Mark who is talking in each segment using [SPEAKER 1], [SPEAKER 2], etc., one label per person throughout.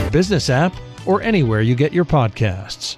[SPEAKER 1] Bloomberg Business app or anywhere you get your podcasts.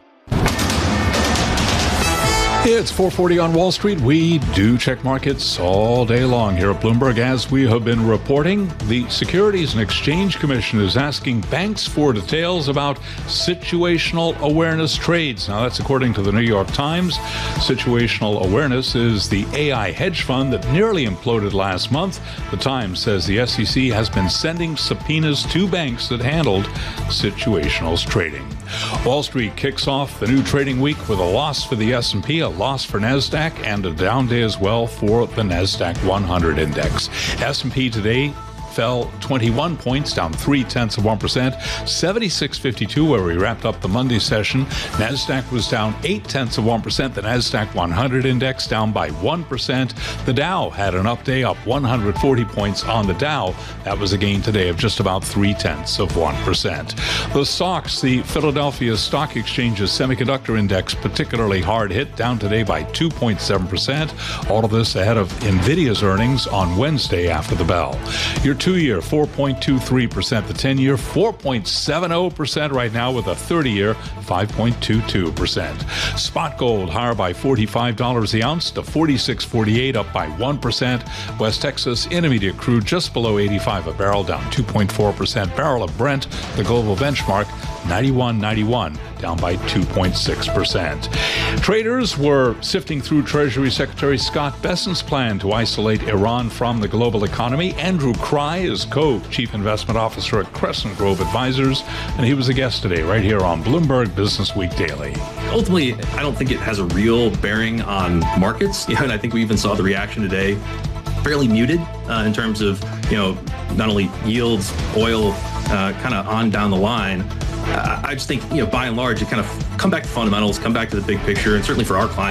[SPEAKER 2] It's 4:40 on Wall Street. We do check markets all day long here at Bloomberg. As we have been reporting, the Securities and Exchange Commission is asking banks for details about situational awareness trades. Now, that's according to the New York Times. Situational awareness is the AI hedge fund that nearly imploded last month. The Times says the SEC has been sending subpoenas to banks that handled situational trading. Wall Street kicks off the new trading week with a loss for the S&P, a loss for NASDAQ, and a down day as well for the NASDAQ 100 index. S&P today fell 21 points, down 0.3%, 76.52 where we wrapped up the Monday session. NASDAQ was down 0.8%, the NASDAQ 100 index down by 1%. The Dow had an up day, up 140 points on the Dow. That was a gain today of just about 0.3%. The SOX, the Philadelphia Stock Exchange's semiconductor index, particularly hard hit, down today by 2.7%. All of this ahead of NVIDIA's earnings on Wednesday after the bell. Your 2-year, 4.23%. The 10-year, 4.70% right now, with a 30-year, 5.22%. Spot gold higher by $45 the ounce to $46.48, up by 1%. West Texas Intermediate crude just below 85 a barrel, down 2.4%. Barrel of Brent, the global benchmark, 91.91, down by 2.6%. Traders were sifting through Treasury Secretary Scott Bessent's plan to isolate Iran from the global economy. Andrew Cry is co-chief investment officer at Crescent Grove Advisors, and he was a guest today right here on Bloomberg Business Week Daily.
[SPEAKER 3] Ultimately, I don't think it has a real bearing on markets. And I think we even saw the reaction today fairly muted in terms of, not only yields, oil, kind of on down the line. I just think, by and large, it kind of come back to fundamentals, come back to the big picture, and certainly for our clients,